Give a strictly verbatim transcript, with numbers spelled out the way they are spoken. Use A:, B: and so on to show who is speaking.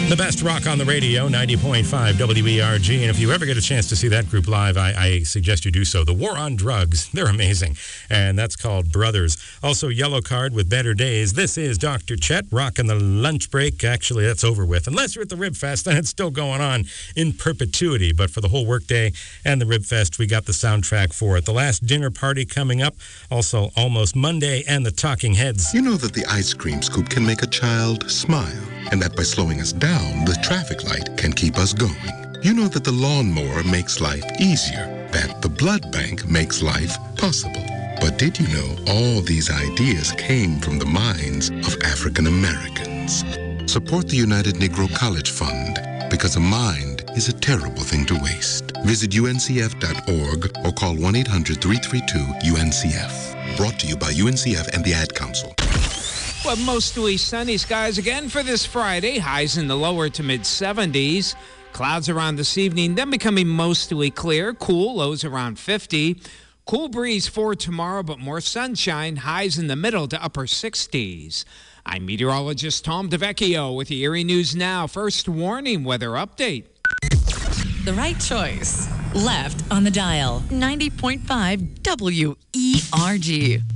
A: The best rock on the radio, ninety point five W E R G. And if you ever get a chance to see that group live, I, I suggest you do so. The War on Drugs, they're amazing. And that's called Brothers. Also, Yellow Card with Better Days. This is Doctor Chet, rocking the lunch break. Actually, that's over with. Unless you're at the Rib Fest, and it's still going on in perpetuity. But for the whole workday and the Rib Fest, we got the soundtrack for it. The last dinner party coming up. Also, Almost Monday and the Talking Heads.
B: You know that the ice cream scoop can make a child smile. And that by slowing us down, the traffic light can keep us going. You know that the lawnmower makes life easier, that the blood bank makes life possible. But did you know all these ideas came from the minds of African Americans? Support the United Negro College Fund, because a mind is a terrible thing to waste. Visit U N C F dot org or call one eight hundred, three three two, U N C F. Brought to you by U N C F and the Ad Council.
C: Well, mostly sunny skies again for this Friday. Highs in the lower to mid seventies. Clouds around this evening, then becoming mostly clear. Cool, lows around fifty. Cool breeze for tomorrow, but more sunshine. Highs in the middle to upper sixties. I'm meteorologist Tom DeVecchio with the Erie News Now. First warning weather update.
D: The right choice. Left on the dial. ninety point five W E R G.